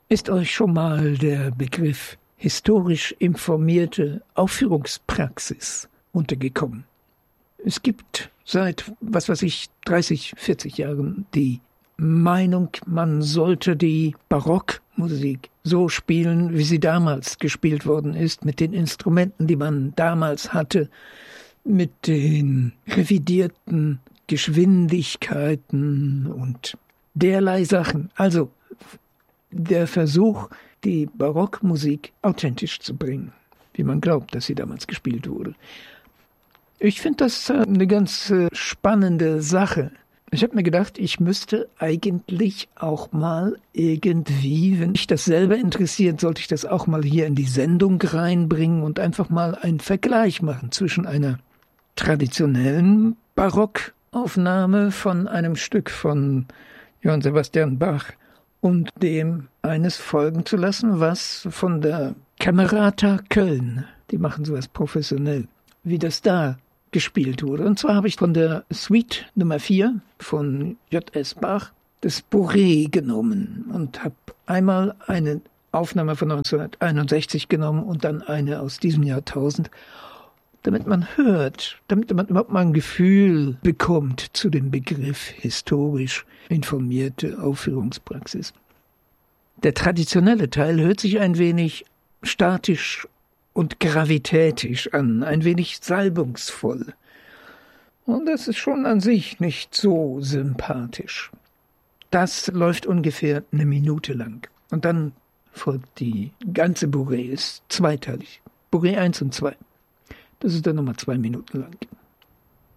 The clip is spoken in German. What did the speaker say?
Ist euch schon mal der Begriff historisch informierte Aufführungspraxis untergekommen? Es gibt seit, 30, 40 Jahren die Meinung, man sollte die Barockmusik so spielen, wie sie damals gespielt worden ist, mit den Instrumenten, die man damals hatte, mit den revidierten Geschwindigkeiten und derlei Sachen. Also der Versuch, die Barockmusik authentisch zu bringen, wie man glaubt, dass sie damals gespielt wurde. Ich finde das eine ganz spannende Sache. Ich habe mir gedacht, ich müsste eigentlich auch mal irgendwie, wenn mich das selber interessiert, sollte ich das auch mal hier in die Sendung reinbringen und einfach mal einen Vergleich machen zwischen einer traditionellen Barockaufnahme von einem Stück von Johann Sebastian Bach und dem eines folgen zu lassen, was von der Camerata Köln, die machen sowas professionell, wie das da gespielt wurde. Und zwar habe ich von der Suite Nummer 4 von J.S. Bach das Bourrée genommen und habe einmal eine Aufnahme von 1961 genommen und dann eine aus diesem Jahrtausend, damit man hört, damit man überhaupt mal ein Gefühl bekommt zu dem Begriff historisch informierte Aufführungspraxis. Der traditionelle Teil hört sich ein wenig statisch und gravitätisch an, ein wenig salbungsvoll. Und das ist schon an sich nicht so sympathisch. Das läuft ungefähr 1 Minute lang. Und dann folgt die ganze Bourrée, ist zweiteilig. Bourrée 1 und 2. Das ist dann nochmal 2 Minuten lang.